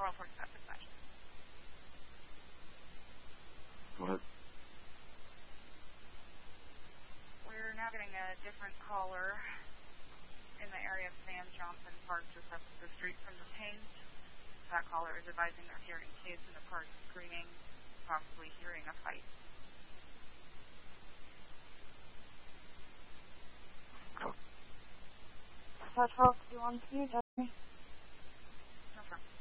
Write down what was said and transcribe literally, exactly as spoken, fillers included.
four oh four stop dispatch. Go ahead. We're now getting a different caller in the area of Sam Johnson Park, just up the street from the Paynes. That caller is advising they're hearing kids in the park screaming, possibly hearing a fight. Touch twelve, do you want to see? No problem.